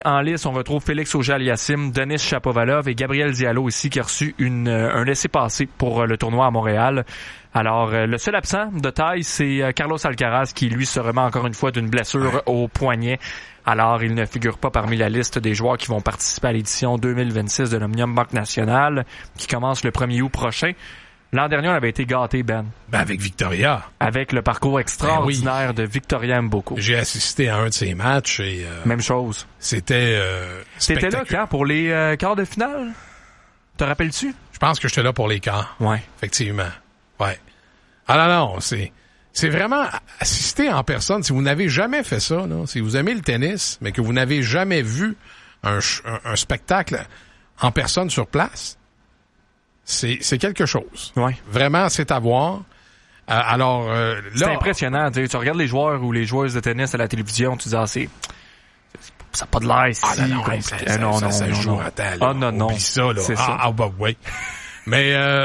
En lice, on retrouve Félix Auger-Aliassime, Denis Shapovalov et Gabriel Diallo ici qui a reçu un laissez-passer pour le tournoi à Montréal. Alors, le seul absent de taille, c'est Carlos Alcaraz qui, lui, se remet encore une fois d'une blessure au poignet. Alors, il ne figure pas parmi la liste des joueurs qui vont participer à l'édition 2026 de l'Omnium Banque Nationale qui commence le 1er août prochain. L'an dernier, on avait été gâtés, Ben. Avec Victoria. Avec le parcours extraordinaire de Victoria Mboko. J'ai assisté à un de ses matchs et... Même chose. C'était T'étais là quand? Pour les quarts de finale? Te rappelles-tu? Je pense que j'étais là pour les quarts. Ouais. Effectivement. Ouais. Ah non, c'est vraiment assister en personne. Si vous n'avez jamais fait ça, là, si vous aimez le tennis, mais que vous n'avez jamais vu un spectacle en personne sur place, c'est quelque chose. Ouais. Vraiment, c'est à voir. Alors, là... C'est impressionnant. Tu regardes les joueurs ou les joueuses de tennis à la télévision, tu dis, ça n'a pas de l'air si compliqué. Ça joue à temps, là. Non. Oublie ça, là. C'est ça. Ouais. Mais,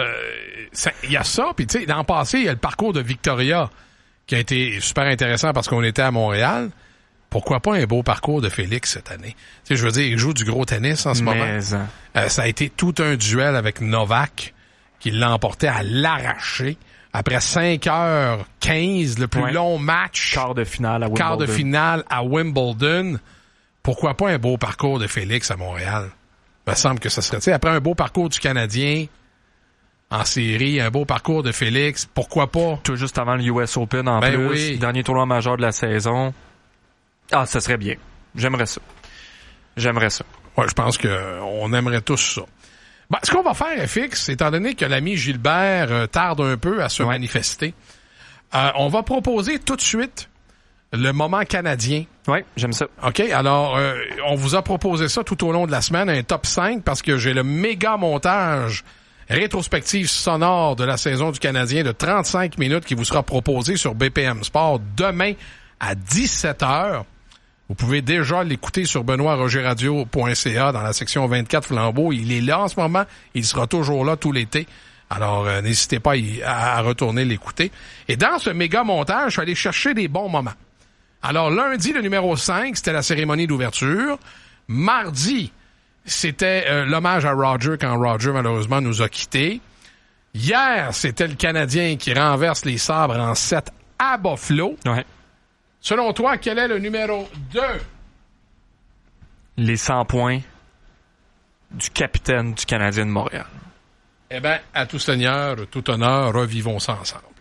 il y a ça, puis tu sais, dans le passé, il y a le parcours de Victoria qui a été super intéressant parce qu'on était à Montréal. Pourquoi pas un beau parcours de Félix cette année? Tu sais, je veux dire, il joue du gros tennis en ce moment. Ça a été tout un duel avec Novak qui l'a emporté à l'arraché. Après 5h15, le plus long match. Quart de finale à Wimbledon. Pourquoi pas un beau parcours de Félix à Montréal? Il me semble que ça serait, tu sais, après un beau parcours du Canadien en série, un beau parcours de Félix, pourquoi pas? Tout juste avant le US Open en plus. Oui. Dernier tournoi majeur de la saison. Ça serait bien. J'aimerais ça. Ouais, je pense qu'on aimerait tous ça. Bon, ce qu'on va faire, FX, étant donné que l'ami Gilbert tarde un peu à se manifester, on va proposer tout de suite le moment canadien. Oui, j'aime ça. OK, alors, on vous a proposé ça tout au long de la semaine, un top 5, parce que j'ai le méga montage rétrospective sonore de la saison du Canadien de 35 minutes qui vous sera proposé sur BPM Sport demain à 17h. Vous pouvez déjà l'écouter sur benoîtrogerradio.ca dans la section 24 Flambeau. Il est là en ce moment. Il sera toujours là tout l'été. Alors, n'hésitez pas à retourner l'écouter. Et dans ce méga montage, je suis allé chercher des bons moments. Alors, lundi, le numéro 5, c'était la cérémonie d'ouverture. Mardi, c'était l'hommage à Roger quand Roger, malheureusement, nous a quittés. Hier, c'était le Canadien qui renverse les sabres en 7 à Buffalo. Ouais. Selon toi, quel est le numéro 2? Les 100 points du capitaine du Canadien de Montréal. Eh bien, à tout seigneur, tout honneur, revivons ça ensemble.